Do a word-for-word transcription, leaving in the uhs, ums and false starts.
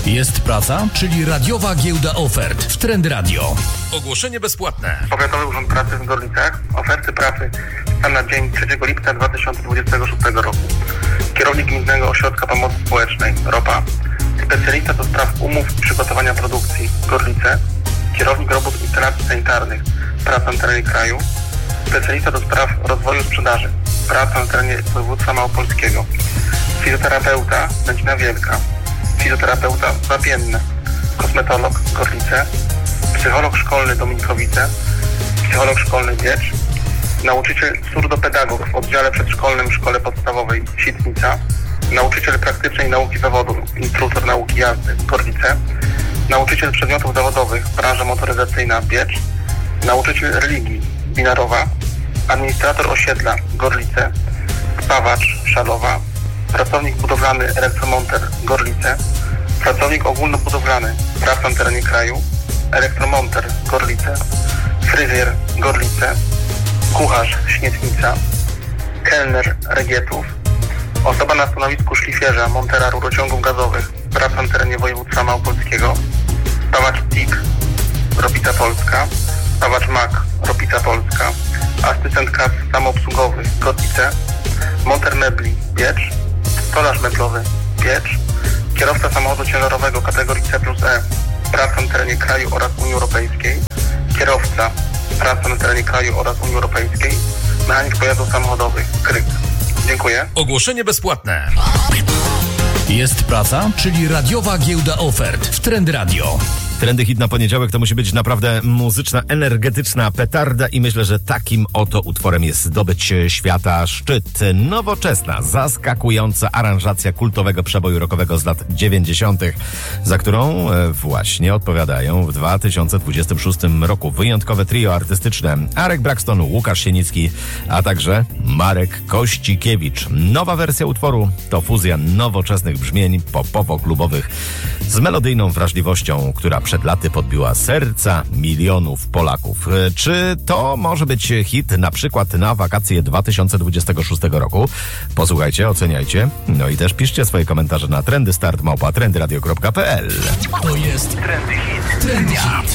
Jest praca, czyli radiowa giełda ofert w Trend Radio. Ogłoszenie bezpłatne. Powiatowy Urząd Pracy w Gorlicach. Oferty pracy stan na dzień trzeciego lipca dwa tysiące dwudziestego szóstego roku. Kierownik Gminnego Ośrodka Pomocy Społecznej, ROPA. Specjalista do spraw umów i przygotowania produkcji, Gorlice. Kierownik robót instalacji sanitarnych, praca na terenie kraju. Specjalista do spraw rozwoju sprzedaży, praca na terenie województwa małopolskiego. Fizjoterapeuta, Będzina Wielka. Fizjoterapeuta, Zabienne. Kosmetolog, Gorlice. Psycholog szkolny, Dominikowice. Psycholog szkolny, Biecz. Nauczyciel surdopedagog w oddziale przedszkolnym w Szkole Podstawowej, Sitnica. Nauczyciel praktycznej nauki zawodu, instruktor nauki jazdy, Gorlice. Nauczyciel przedmiotów zawodowych, branża motoryzacyjna, Biecz. Nauczyciel religii, Binarowa. Administrator osiedla, Gorlice. Spawacz, Szalowa. Pracownik budowlany, elektromonter, Gorlice. Pracownik ogólnobudowlany, praca na terenie kraju. Elektromonter, Gorlice. Fryzjer, Gorlice. Kucharz, Śnietnica. Kelner, Regietów. Osoba na stanowisku szlifierza, montera rurociągów gazowych, praca na terenie województwa małopolskiego. Spawacz T I K, Ropica Polska. Spawacz M A K, Ropica Polska. Asystent kas samoobsługowy, Gorlice. Monter mebli, Biecz. Stolarz meblowy, Biecz. Kierowca samochodu ciężarowego kategorii C plus E, praca na terenie kraju oraz Unii Europejskiej. Kierowca, praca na terenie kraju oraz Unii Europejskiej. Mechanik pojazdów samochodowych, Kryk. Dziękuję. Ogłoszenie bezpłatne. Jest praca, czyli radiowa giełda ofert w Trend Radio. Trendy hit na poniedziałek to musi być naprawdę muzyczna, energetyczna petarda i myślę, że takim oto utworem jest Zdobyć Świata Szczyt. Nowoczesna, zaskakująca aranżacja kultowego przeboju rockowego z lat dziewięćdziesiątych, za którą właśnie odpowiadają w dwa tysiące dwudziestym szóstym roku wyjątkowe trio artystyczne Arek Braxton, Łukasz Sieniecki, a także Marek Kościkiewicz. Nowa wersja utworu to fuzja nowoczesnych brzmień popowo-klubowych z melodyjną wrażliwością, która przed laty podbiła serca milionów Polaków. Czy to może być hit na przykład na wakacje dwa tysiące dwudziestego szóstego roku? Posłuchajcie, oceniajcie. No i też piszcie swoje komentarze na trendystart małpa trendyradio kropka p l. To jest Trendy Hit. Trendy Hit.